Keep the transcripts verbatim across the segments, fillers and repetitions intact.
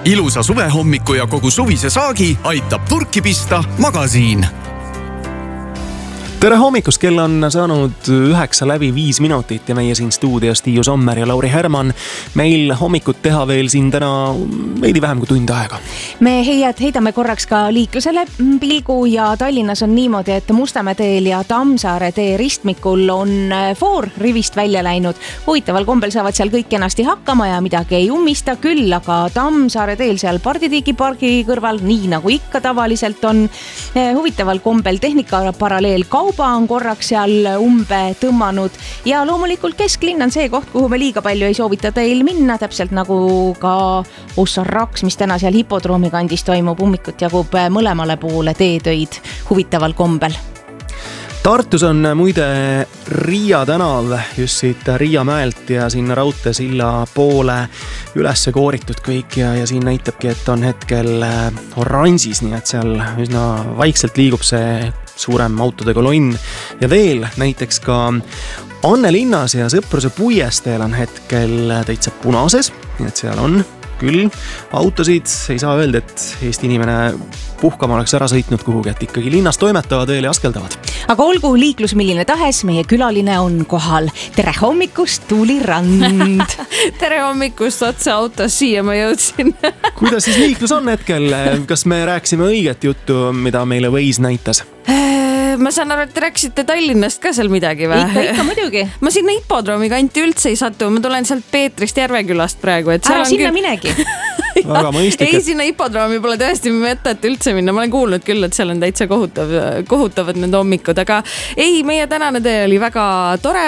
Ilusa suvehommiku ja kogu suvise saagi aitab turki pista Magasiin. Tere hommikust, kell on saanud üheksa läbi viis minutit ja meie siin stuudios Tiiu Sommer ja Lauri Herman. Meil hommikut teha veel siin täna veidi vähem kui tund aega. Me heiad, heidame korraks ka liiklusele pilgu ja Tallinnas on niimoodi, et Mustamäe teel ja Tammsaare tee ristmikul on foor rivist välja läinud. Huvitaval kombel saavad seal kõik kenasti hakkama ja midagi ei ummista küll, aga Tammsaare teel seal Parditiigi pargi kõrval, nii nagu ikka tavaliselt on, huvitaval kombel tehnika paralleel kauba on korraks seal umbe tõmmanud ja loomulikult kesklinn on see koht, kuhu me liiga palju ei soovita teil minna, täpselt nagu ka Ossarraks, mis täna seal hipodroomi kandis toimub, ummikut jagub mõlemale poole teetöid huvitaval kombel. Tartus on muide Riia tänav just siit Riia mäelt ja sinna raudteesilla poole ülesse kooritud kõik ja, ja siin näitabki, et on hetkel oranžis, nii et seal üsna vaikselt liigub see suurem autode kolonn ja veel näiteks ka Anne linnas ja Sõpruse puiesteel on hetkel täitsa punases, nii et seal on küll autosid, ei saa öelda, et Eesti inimene puhkama oleks ära sõitnud kuhugi, et ikkagi linnas toimetavad veel ja askeldavad. Aga olgu liiklus milline tahes, meie külaline on kohal. Tere hommikust, Tuuli Rand! Tere hommikust, otse autos siia ma jõudsin. Kuidas siis liiklus on hetkel? Kas me rääksime õiget juttu, mida meile Võis näitas? Ma saan aru, et te rääksite Tallinnast ka seal midagi või? Ikka, ikka muidugi. Ma sinna hipodroomi kanti üldse ei satu, ma tulen sealt Peetrist Järvekülast praegu. Et ära sinna küll... minegi. Väga mõistlik. Ei, sinna hipodroomi pole tõesti mõtet üldse minna. Ma olen kuulnud küll, et seal on täitsa kohutav, kohutavad need hommikud, aga ei, meie tänane tee oli väga tore.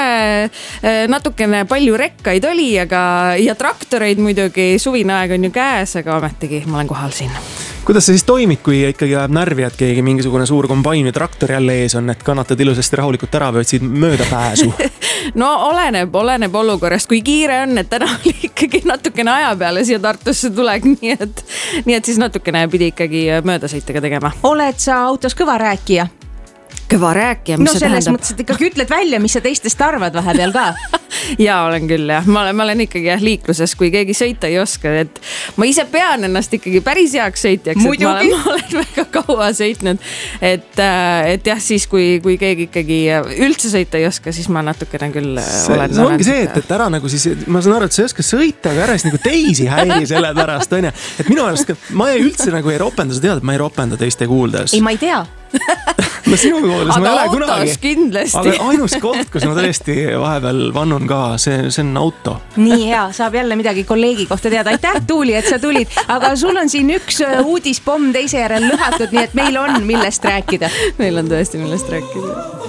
Natukene palju rekkaid oli, aga ja traktoreid muidugi, suvine aeg on ju käes, aga ometigi ma olen kohal siin. Kuidas see siis toimib, kui ikkagi läheb närvi, et keegi mingisugune suur kombain või traktor jälle ees on, et kannatad ilusasti rahulikult ära või otsid mööda pääsu? No oleneb, oleneb olukorrast, kui kiire on, et täna oli ikkagi natukene aja peale siia Tartusse tuleg, nii et, nii et siis natukene pidi ikkagi möödasõitega tegema. Oled sa autos kõva rääkija? Kõva rääkija, mis no, see selles tähendab? mõttes, et ikkagi ütled välja, mis sa teistest arvad vahepeal ka. Jaa, olen küll jah. Ma olen, ma olen ikkagi jah, liikluses, kui keegi sõita ei oska, et ma ise pean ennast ikkagi päris heaks sõitjaks, et ma olen, ma olen väga kaua sõitnud, et, et jah, siis kui, kui keegi ikkagi üldse sõita ei oska, siis ma natukene küll see, olen. See ongi see, et, et ära nagu siis, ma saan aru, et sa ei oska sõita, aga ära siis nagu teisi häiri selle pärast, on ja. Et minu arust, ma ei üldse nagu ei ropenda, sa tead, et ma ei ropenda teiste kuuldes. Ei, ma ei tea. No sinu kuuldes ma ei ole kunagi. Aga autos kindlasti. Aga ainus koht, kus ma tõesti vahepeal vannun ka, see, see on auto. Nii hea, saab jälle midagi kolleegi kohta teada. Aitäh, Tuuli, et sa tulid. Aga sul on siin üks uudispomm teise järel lõhatud, nii et meil on millest rääkida. Meil on tõesti millest rääkida.